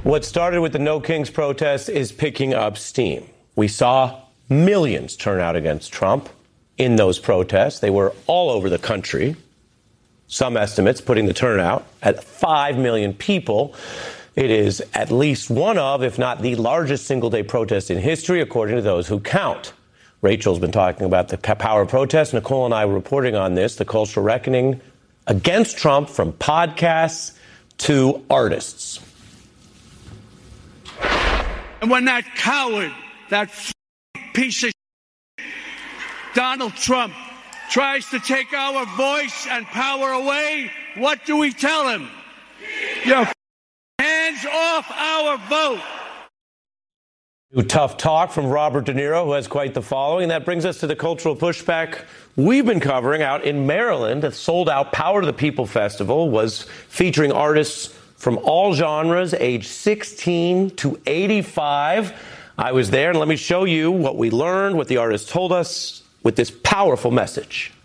What started with the No Kings protest is picking up steam. We saw millions turn out against Trump in those protests. They were all over the country. Some estimates putting the turnout at 5 million people. It is at least one of, if not the largest single-day protest in history, according to those who count. Rachel's been talking about the power of protest. Nicole and I were reporting on this, the cultural reckoning against Trump, from podcasts to artists. And when that coward, that piece of Donald Trump, tries to take our voice and power away, what do we tell him? Your hands off our vote. Tough talk from Robert De Niro, who has quite the following. And that brings us to the cultural pushback we've been covering out in Maryland. A sold-out Power to the People festival was featuring artists from all genres, age 16 to 85. I was there, and let me show you what we learned, what the artists told us with this powerful message.